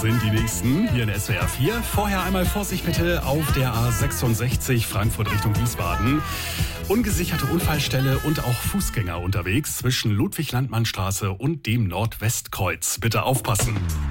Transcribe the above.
Sind die nächsten hier in SWR 4. Vorher einmal Vorsicht bitte auf der A66 Frankfurt Richtung Wiesbaden. Ungesicherte Unfallstelle und auch Fußgänger unterwegs zwischen Ludwig-Landmann-Straße und dem Nordwestkreuz. Bitte aufpassen.